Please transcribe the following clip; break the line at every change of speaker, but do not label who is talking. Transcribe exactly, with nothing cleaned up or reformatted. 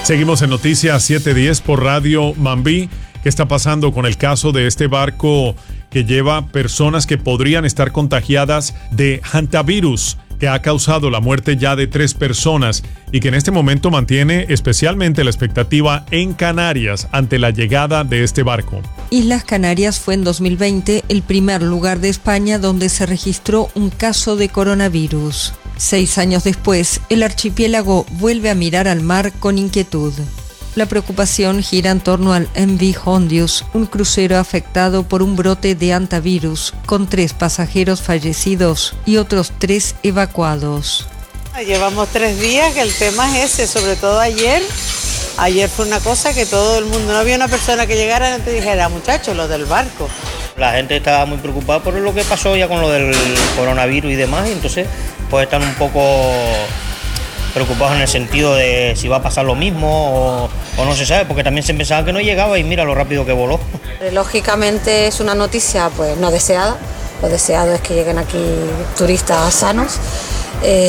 Seguimos en Noticias siete diez por Radio Mambí. ¿Qué está pasando con el caso de este barco que lleva personas que podrían estar contagiadas de hantavirus, que ha causado la muerte ya de tres personas y que en este momento mantiene especialmente la expectativa en Canarias ante la llegada de este barco?
Islas Canarias fue en dos mil veinte el primer lugar de España donde se registró un caso de coronavirus. Seis años después, el archipiélago vuelve a mirar al mar con inquietud. La preocupación gira en torno al M V Hondius, un crucero afectado por un brote de hantavirus, con tres pasajeros fallecidos y otros tres evacuados.
Llevamos tres días que el tema es ese, sobre todo ayer. Ayer fue una cosa que todo el mundo, no había una persona que llegara y no te dijera, muchachos, lo del barco.
La gente estaba muy preocupada por lo que pasó ya con lo del coronavirus y demás, y entonces pues están un poco preocupados en el sentido de si va a pasar lo mismo o, o no se sabe, porque también se pensaba que no llegaba y mira lo rápido que voló.
Lógicamente es una noticia pues no deseada, lo deseado es que lleguen aquí turistas sanos. Eh,